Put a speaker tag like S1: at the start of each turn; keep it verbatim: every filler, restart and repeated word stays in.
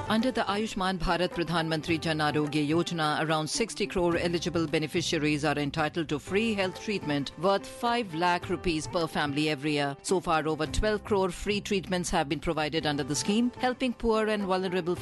S1: Under the Ayushman Bharat Pradhan Mantri Jan Arogya Yojana, around sixty crore eligible beneficiaries are entitled to free health treatment worth five lakh rupees per family every year. So far, over twelve crore free treatments have been provided under the scheme, helping poor and vulnerable